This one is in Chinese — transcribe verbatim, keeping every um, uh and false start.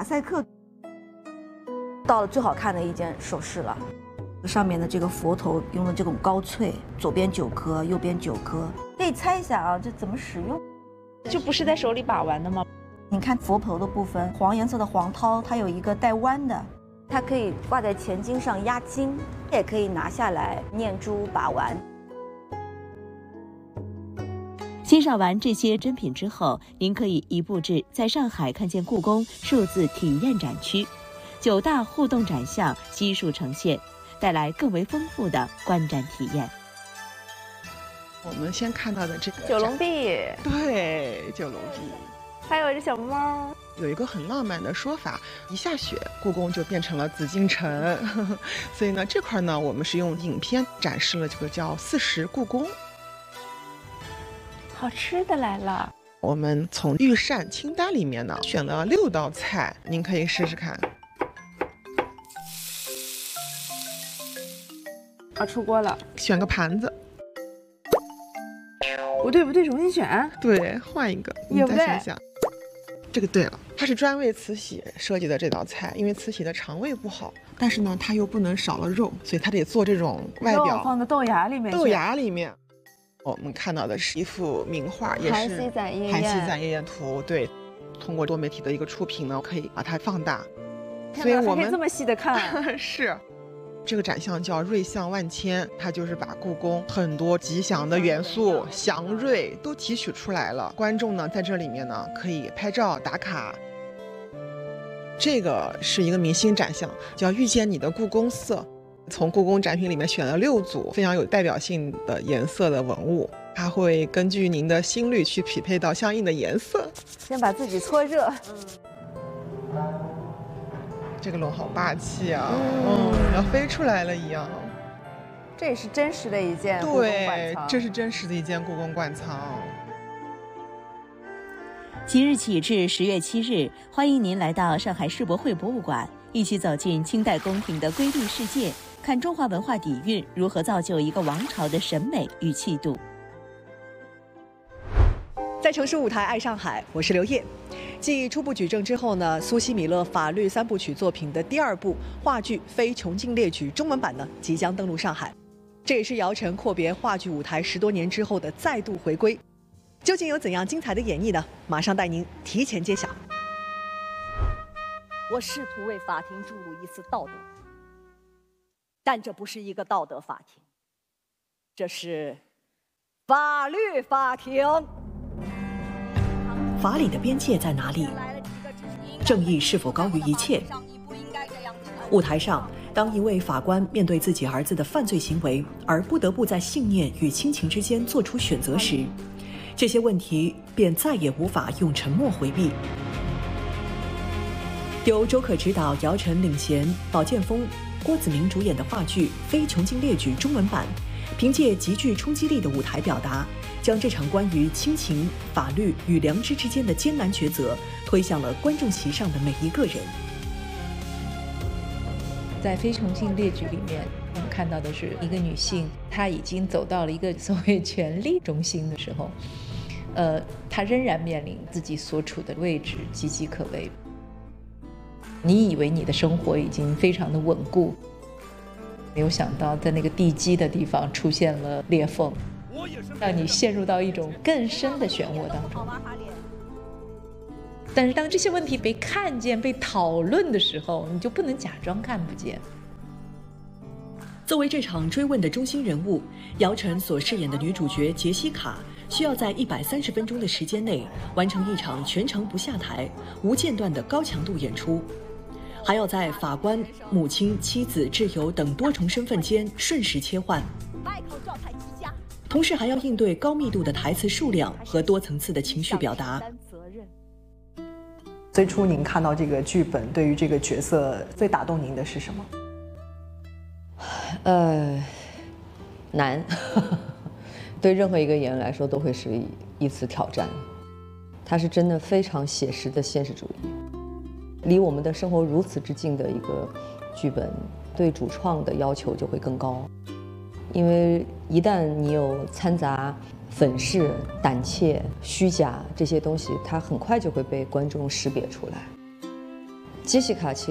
赛克，到了最好看的一件首饰了。上面的这个佛头用的这种高翠，左边九颗，右边九颗。可以猜一下啊，这怎么使用？ 就不是在手里把玩的吗？ 你看佛头的部分，黄颜色的黄涛，它有一个带弯的，它可以挂在前襟上压金，也可以拿下来念珠把玩。 欣赏完这些珍品之后，您可以移步至在上海看见故宫数字体验展区，九大互动展项悉数呈现，带来更为丰富的观展体验。 我们先看到的这个九龙壁， 对，九龙壁， 还有一只小猫。 有一个很浪漫的说法，一下雪，故宫就变成了紫禁城。所以呢，这块呢，我们是用影片展示了这个叫四时故宫。 好吃的来了。 我们从御膳清单里面呢选了六道菜，您可以试试看。 啊，出锅了， 选个盘子。 不对不对，重新选。 对，换一个。你再想想。这个对了，它是专为慈禧设计的这道菜，因为慈禧的肠胃不好，但是呢，它又不能少了肉，所以它得做这种外表放到豆芽里面。 豆芽里面。我们看到的是一幅名画，也是《 韩熙载夜宴》。 韩熙载夜宴图，对，通过多媒体的一个触屏呢，可以把它放大， 所以我们可以这么细的看。 是，这个展项叫瑞象万千，它就是把故宫很多吉祥的元素、祥瑞都提取出来了。观众呢，在这里面呢，可以拍照打卡。这个是一个明星展项，叫遇见你的故宫色。从故宫展品里面选了六组非常有代表性的颜色的文物，它会根据您的心率去匹配到相应的颜色。 先把自己搓热。 嗯，这个龙好霸气啊，嗯，要飞出来了一样。 这也是真实的一件故宫馆藏。 对，这是真实的一件故宫馆藏。 即日起至十月七日，欢迎您来到上海世博会博物馆，一起走进清代宫廷的瑰丽世界，看中华文化底蕴如何造就一个王朝的审美与气度。 在城市舞台爱上海，我是刘烨。继初步举证之后呢，苏西米勒法律三部曲作品的第二部话剧《非穷尽列举》中文版呢即将登陆上海，这也是姚晨阔别话剧舞台十多年之后的再度回归。究竟有怎样精彩的演绎呢？马上带您提前揭晓。 我试图为法庭注入一丝道德，但这不是一个道德法庭，这是法律法庭。 法理的边界在哪里？正义是否高于一切？舞台上，当一位法官面对自己儿子的犯罪行为，而不得不在信念与亲情之间做出选择时，这些问题便再也无法用沉默回避。由周可执导、姚晨领衔、宝剑锋、郭子明主演的话剧《非穷尽列举》中文版，凭借极具冲击力的舞台表达，将这场关于亲情、法律与良知之间的艰难抉择推向了观众席上的每一个人。 在《非穷尽列举》里面，我们看到的是一个女性，她已经走到了一个所谓权力中心的时候，呃，她仍然面临自己所处的位置岌岌可危。你以为你的生活已经非常的稳固，没有想到在那个地基的地方出现了裂缝，让你陷入到一种更深的漩涡当中。但是当这些问题被看见、被讨论的时候，你就不能假装看不见。 作为这场追问的中心人物，姚晨所饰演的女主角杰西卡，需要在一百三十分钟的时间内完成一场全程不下台、无间断的高强度演出，还要在法官、母亲、妻子、挚友等多重身份间瞬时切换，同时还要应对高密度的台词数量和多层次的情绪表达。 最初您看到这个剧本，对于这个角色最打动您的是什么？ 呃，难，对任何一个演员来说都会是一次挑战。它是真的非常写实的现实主义，离我们的生活如此之近的一个剧本，对主创的要求就会更高。因为一旦你有掺杂粉饰、胆怯、虚假这些东西，它很快就会被观众识别出来。 杰西卡其